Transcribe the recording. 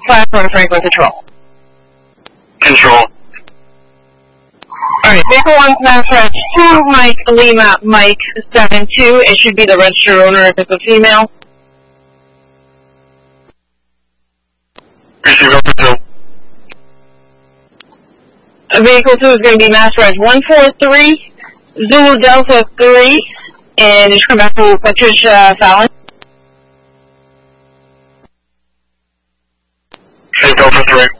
platform Franklin Control. Control. Alright, vehicle 1 class reg 2, Mike Lima, Mike 72. It should be the registered owner if it's a female. Receive over 2. Vehicle 2 is going to be Mass Reg 143, Zulu Delta 3, and you should come back to Patricia Fallon. Take Delta 3.